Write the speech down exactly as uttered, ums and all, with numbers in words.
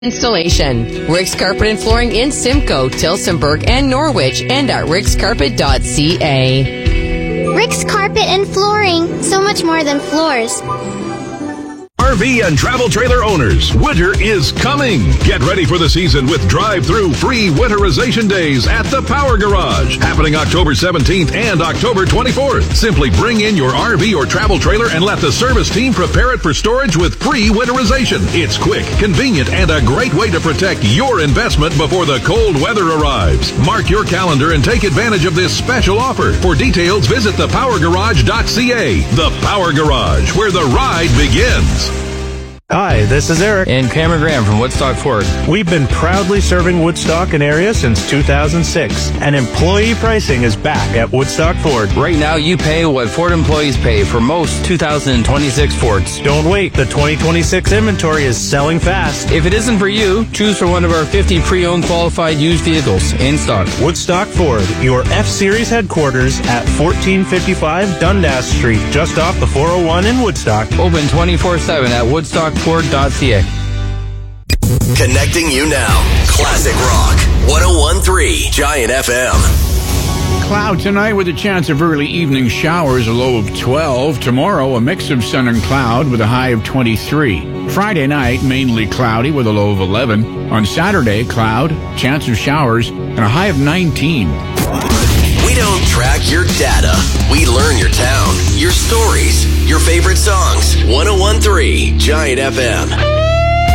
Installation. Rick's Carpet and Flooring in Simcoe, Tillsonburg, and Norwich, and at ricks carpet dot c a. Rick's Carpet and Flooring. So much more than floors. R V and travel trailer owners, winter is coming. Get ready for the season with drive-through free winterization days at the Power Garage, happening October seventeenth and October twenty-fourth. Simply bring in your R V or travel trailer and let the service team prepare it for storage with free winterization. It's quick, convenient, and a great way to protect your investment before the cold weather arrives. Mark your calendar and take advantage of this special offer. For details, visit the power garage dot c a. The Power Garage, where the ride begins. Hi, this is Eric and Cameron Graham from Woodstock Ford. We've been proudly serving Woodstock and area since two thousand six, and employee pricing is back at Woodstock Ford. Right now, you pay what Ford employees pay for most two thousand twenty-six Fords. Don't wait. The twenty twenty-six inventory is selling fast. If it isn't for you, choose for one of our fifty pre-owned qualified used vehicles in stock. Woodstock Ford, your F-Series headquarters at fourteen fifty-five Dundas Street, just off the four oh one in Woodstock. Open twenty-four seven at woodstock ford dot c a. Connecting you now. Classic Rock. one oh one point three Giant F M. Cloud tonight with a chance of early evening showers, a low of twelve. Tomorrow, a mix of sun and cloud with a high of twenty-three. Friday night, mainly cloudy with a low of eleven. On Saturday, cloud, chance of showers, and a high of nineteen. We don't track your data. We learn your town, your stories, your favorite songs. one oh one point three Giant F M.